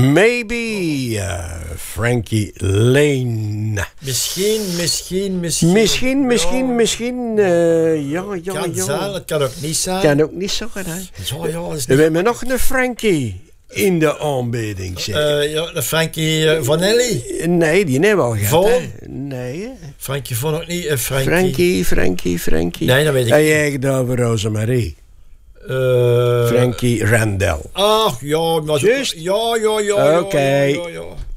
Maybe Frankie Lane. Misschien. Ja. Het kan ook niet zijn. Kan ook niet zo gaan. We hebben nog een Frankie in de aanbieding. De Frankie Vanelli. Nee, die hebben we al gehad. Von? Nee. Frankie Von ook niet. Frankie. Nee, dat weet ik niet. Jij hebt over Rosemarie. Frankie Randall. Ach, ja. Maar Juist. Ja. Oké. Ja.